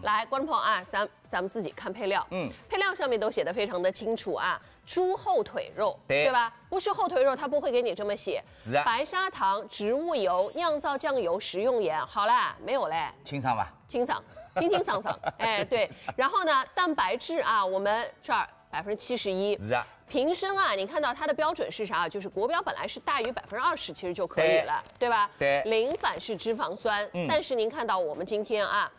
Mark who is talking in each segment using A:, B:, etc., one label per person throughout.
A: 来，观众朋友啊，咱们自己看配料，配料上面都写的非常的清楚啊。猪后腿肉，对吧？不是后腿肉，它不会给你这么写。
B: 是啊。
A: 白砂糖、植物油、酿造酱油、食用盐，好啦，没有嘞。
B: 清爽吧？
A: 清爽，清清爽爽。哎，对。然后呢，蛋白质啊，我们这儿71%。
B: 是啊。
A: 瓶身啊，你看到它的标准是啥？就是国标本来是大于20%，其实就可以了，对吧？
B: 对。
A: 零反式脂肪酸，但是您看到我们今天啊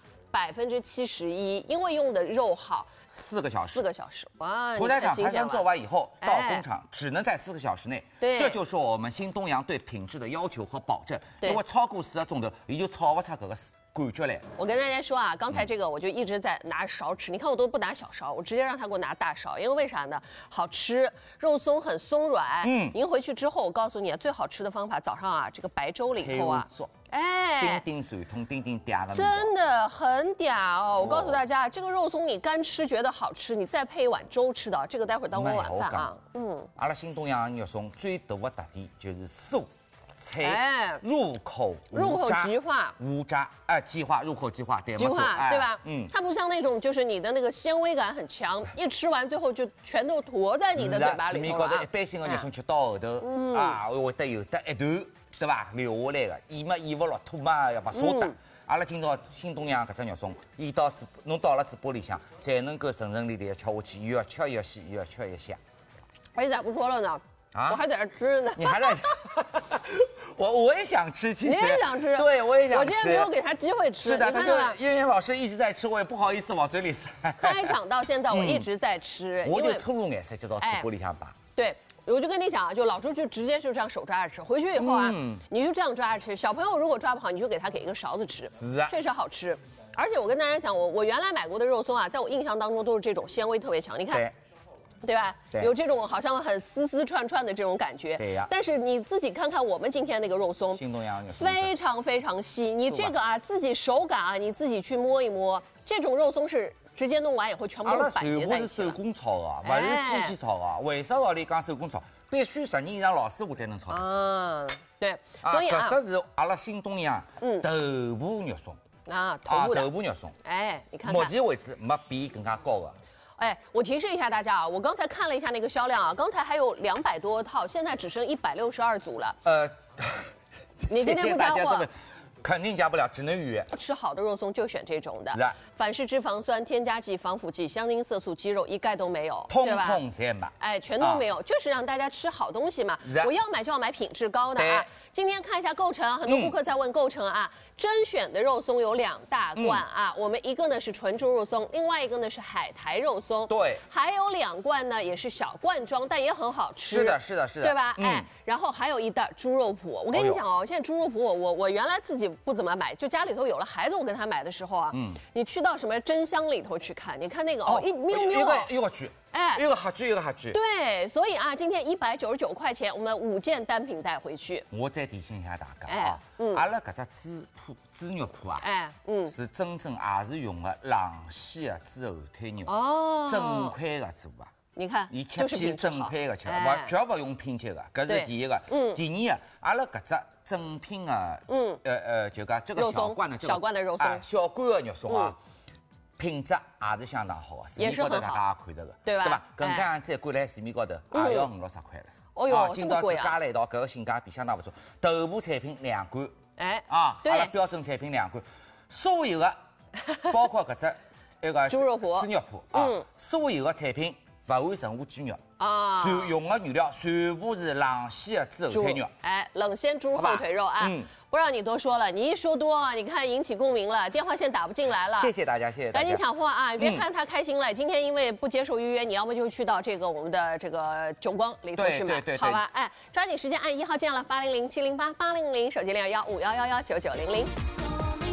A: ，71%，因为用的肉好。
B: 4个小时，
A: 哇！
B: 屠宰场排山做完以后，到工厂只能在4个小时内。
A: 对，
B: 这就是我们新东阳对品质的要求和保证。因为超过4个钟头，也就炒不出这个感觉来。
A: 我跟大家说啊，刚才这个我就一直在拿勺吃，你看我都不拿小勺，我直接让他给我拿大勺，因为为啥呢？好吃，肉松很松软。您回去之后，我告诉你最好吃的方法，早上啊，这个白粥里头啊。
B: 哎，叮叮水通，叮叮嗲的，
A: 真的很嗲哦！我告诉大家，这个肉松你干吃觉得好吃，你再配一碗粥吃的，这个待会儿当我晚饭啊。
B: 阿拉新东阳肉松最大的特点就是酥脆，入口
A: 即化，
B: 无渣，即化，入口即化，对，
A: 即化，对吧？它不像那种就是你的那个纤维感很强，一吃完最后就全都坨在你的嘴巴里头
B: 了。一般性的肉松吃到后头啊，会得有得一段。对吧？留下来的，咽嘛咽不落，吐嘛也不舍得。阿拉今朝新东阳搿只肉松，侬到了嘴巴里向，才能够顺顺利利的吃下去，越吃越细，越吃越香。
A: 哎，咋不说了呢？我还在这吃呢。
B: 你还在？我也想吃，其实
A: 你也想吃，
B: 对，我也想吃。
A: 我今天没有给他机会吃，
B: 是的，
A: 你看到吗？
B: 燕燕老师一直在吃，我也不好意思往嘴里塞。
A: 开场到现在我一直在吃，
B: 我就粗鲁眼色就到嘴巴里向拔。
A: 对。我就跟你讲啊，就老朱就直接就这样手抓着吃，回去以后啊，你就这样抓着吃。小朋友如果抓不好，你就给他给一个勺子吃，确实好吃。而且我跟大家讲，我原来买过的肉松啊，在我印象当中都是这种纤维特别强，你看，对吧？有这种好像很丝丝串串的这种感觉。
B: 对呀。
A: 但是你自己看看我们今天那个肉松，
B: 新东阳
A: 非常非常细。你这个啊，自己手感啊，你自己去摸一摸，这种肉松是。直接弄完以后，全部都板结在一起。
B: 是手工炒的，不是机器炒的。为啥道理讲手工炒？必须10年以上老师傅才能炒得出。
A: 对，所以啊，
B: 这是阿拉新东阳头部肉松
A: 啊，头
B: 部肉松。
A: 哎，你看，
B: 目前为止没比更加高的。
A: 哎，我提示一下大家啊，我刚才看了一下那个销量啊，刚才还有200多套，现在只剩162组了。你今天不加货？
B: 肯定加不了，只能预约。
A: 吃好的肉松就选这种的，
B: 是啊，
A: 反式脂肪酸、添加剂、防腐剂、香精、色素、肌肉一概都没有，
B: 通通全没。
A: 哎，全都没有，就是让大家吃好东西嘛。我要买就要买品质高的啊。今天看一下构成，很多顾客在问构成啊。甄选的肉松有2大罐啊，我们一个呢是纯猪肉松，另外一个呢是海苔肉松。
B: 对，
A: 还有2罐呢也是小罐装，但也很好吃。
B: 是的，是的，是的，
A: 对吧？哎，然后还有一袋猪肉脯。我跟你讲哦，现在猪肉脯我原来自己不怎么买，就家里头有了孩子，我跟他买的时候啊，你去到什么真香里头去看，你看那个一喵喵
B: 一个句。
A: 哎，
B: 一个哈句，一个哈句。
A: 对，所以啊，今天199块钱，我们5件单品带回去。
B: 我再提醒一下大家啊，阿拉搿只猪肉脯啊，是真正也是用的冷鲜的猪后腿肉，整块的做啊。
A: 你看，
B: 伊切片整块的吃，绝不用拼切的，搿是第一个。第二个，阿拉搿只正品的，就讲这个小罐的
A: 肉松，
B: 小罐的肉松啊。品质也是相当好的，市面高头大家也看到的，
A: 对吧？
B: 对吧？搿能样再灌来市面高头也要5、6十块了。
A: 哦哟，
B: 今朝只加了一道，搿个性价比相当不错。头部产品2罐，
A: 哎，
B: 阿拉标准产品2罐，所有的包括搿只那个
A: 猪肉脯、
B: 猪肉脯所有的产品不含任何鸡肉全用的原料全部是冷鲜的猪后腿肉，
A: 哎，冷鲜猪后腿肉啊。不让你多说了，你一说多，你看引起共鸣了，电话线打不进来了。
B: 谢谢大家，谢谢大家。
A: 赶紧抢货啊！你别看他开心了，今天因为不接受预约，你要么就去到这个我们的这个九光里头去买，好吧？哎，抓紧时间按1号键了，800-708-800，手机021-5111-9900。